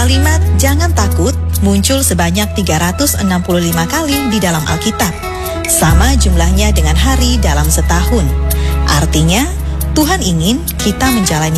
Kalimat "jangan takut" muncul sebanyak 365 kali di dalam Alkitab. Sama jumlahnya dengan hari dalam setahun. Artinya, Tuhan ingin kita menjalani